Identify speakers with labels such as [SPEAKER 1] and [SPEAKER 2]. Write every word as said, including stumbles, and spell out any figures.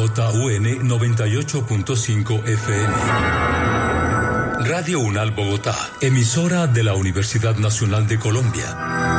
[SPEAKER 1] J U N noventa y ocho punto cinco F M. Radio UNAL Bogotá, emisora de la Universidad Nacional de Colombia.